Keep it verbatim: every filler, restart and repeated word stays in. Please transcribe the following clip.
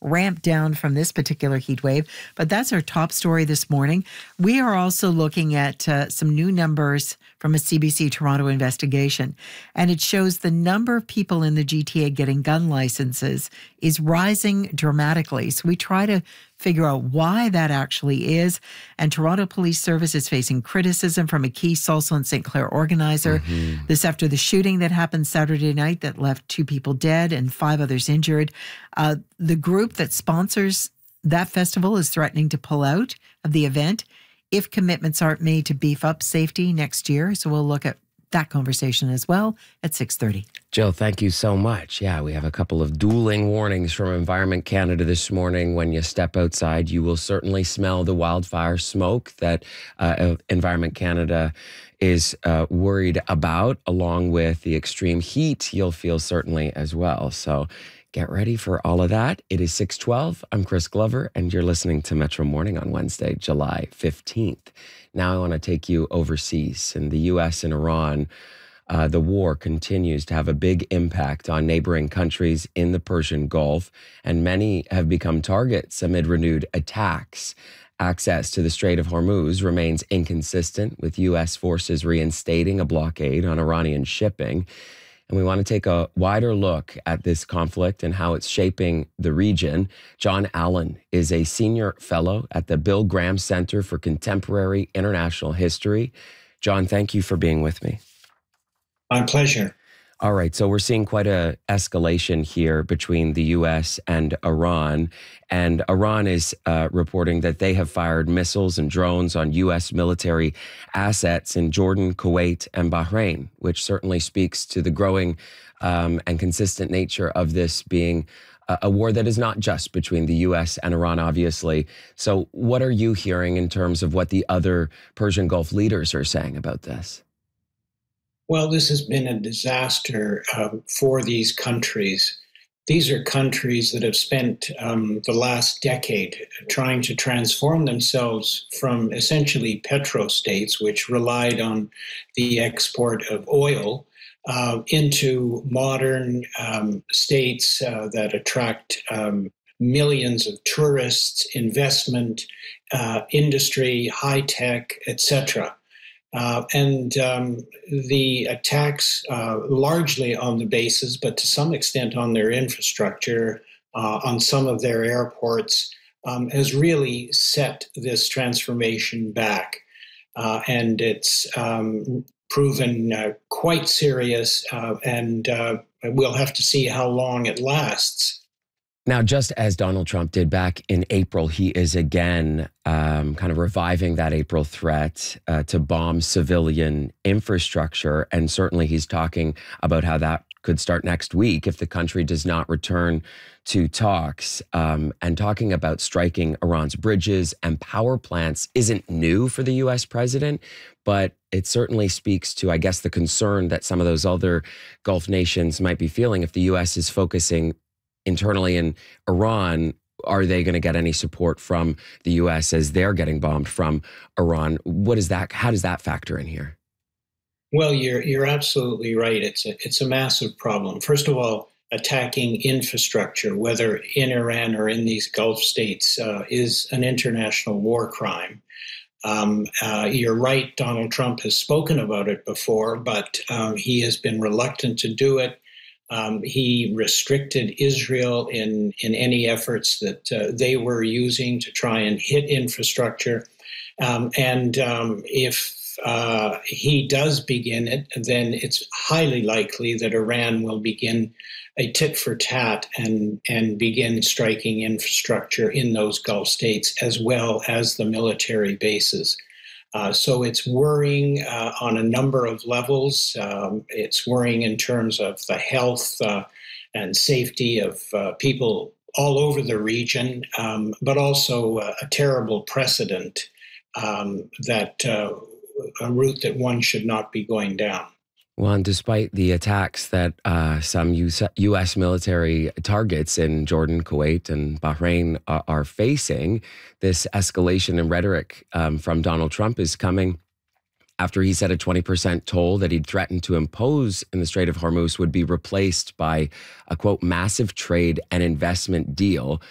ramp down from this particular heat wave. But that's our top story this morning. We are also looking at uh, some new numbers from a C B C Toronto investigation, and it shows the number of people in the G T A getting gun licenses is rising dramatically. So we try to figure out why that actually is. And Toronto Police Service is facing criticism from a key Salsa and Saint Clair organizer. Mm-hmm. This after the shooting that happened Saturday night that left two people dead and five others injured. Uh, the group that sponsors that festival is threatening to pull out of the event if commitments aren't made to beef up safety next year. So we'll look at that conversation as well at six thirty. Jill, thank you so much. Yeah, we have a couple of dueling warnings from Environment Canada this morning. When you step outside, you will certainly smell the wildfire smoke that uh, Environment Canada is uh, worried about, along with the extreme heat you'll feel certainly as well. So get ready for all of that. It is six twelve. I'm Chris Glover, and you're listening to Metro Morning on Wednesday, July fifteenth. Now I want to take you overseas. In the U S and Iran, uh, the war continues to have a big impact on neighboring countries in the Persian Gulf, and many have become targets amid renewed attacks. Access to the Strait of Hormuz remains inconsistent, with U S forces reinstating a blockade on Iranian shipping. And we want to take a wider look at this conflict and how it's shaping the region. John Allen is a senior fellow at the Bill Graham Center for Contemporary International History. John, thank you for being with me. My pleasure. All right, so we're seeing quite a escalation here between the U S and Iran. And Iran is uh, reporting that they have fired missiles and drones on U S military assets in Jordan, Kuwait, and Bahrain, which certainly speaks to the growing um, and consistent nature of this being a, a war that is not just between the U S and Iran, obviously. So what are you hearing in terms of what the other Persian Gulf leaders are saying about this? Well, this has been a disaster um, for these countries. These are countries that have spent um, the last decade trying to transform themselves from essentially petrostates, which relied on the export of oil, uh, into modern um, states uh, that attract um, millions of tourists, investment, uh, industry, high tech, et cetera. Uh, and um, the attacks, uh, largely on the bases, but to some extent on their infrastructure, uh, on some of their airports, um, has really set this transformation back. Uh, and it's um, proven uh, quite serious, uh, and uh, we'll have to see how long it lasts. Now, just as Donald Trump did back in April, he is again um, kind of reviving that April threat uh, to bomb civilian infrastructure. And certainly he's talking about how that could start next week if the country does not return to talks. Um, and talking about striking Iran's bridges and power plants isn't new for the U S president, but it certainly speaks to, I guess, the concern that some of those other Gulf nations might be feeling if the U S is focusing internally in Iran. Are they going to get any support from the U S as they're getting bombed from Iran? What is that? How does that factor in here? Well, you're you're absolutely right. It's a it's a massive problem. First of all, attacking infrastructure, whether in Iran or in these Gulf states, uh, is an international war crime. Um, uh, you're right. Donald Trump has spoken about it before, but um, he has been reluctant to do it. Um, he restricted Israel in, in any efforts that uh, they were using to try and hit infrastructure. Um, and um, if uh, he does begin it, then it's highly likely that Iran will begin a tit for tat and, and begin striking infrastructure in those Gulf states as well as the military bases. Uh, so it's worrying uh, on a number of levels. Um, it's worrying in terms of the health uh, and safety of uh, people all over the region, um, but also uh, a terrible precedent um, that uh, a route that one should not be going down. Well, and despite the attacks that uh, some U S military targets in Jordan, Kuwait, and Bahrain are, are facing, this escalation in rhetoric um, from Donald Trump is coming after he said a twenty percent toll that he'd threatened to impose in the Strait of Hormuz would be replaced by a, quote, massive trade and investment deal